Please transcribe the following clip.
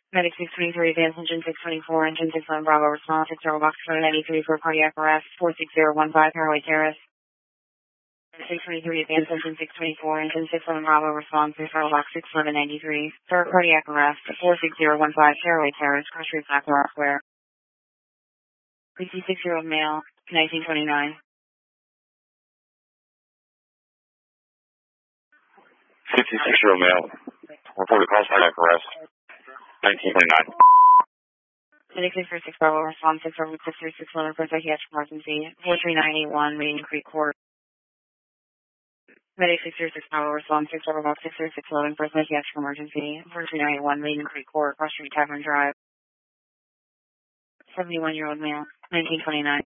Medic 623, advance engine 624, engine 61 Bravo, response 60 box 793 for cardiac arrest, 46015 Fairway Terrace. 623, advance engine 624, engine 61 Bravo, response 60 box 6793 for cardiac arrest, 46015 Fairway Terrace, Cross Street, Blackmore Square. 56-year-old male, 1929. 56-year-old male, reported cause cardiac arrest, 1929. Medic 636 Bravo, response 63611 for psychiatric emergency, 43981 Maiden Creek Court. Medic 636 Bravo, response 63611 for psychiatric emergency, 43981 Maiden Creek Court, Cross Street Tavern Drive. 71-year-old male, 1929.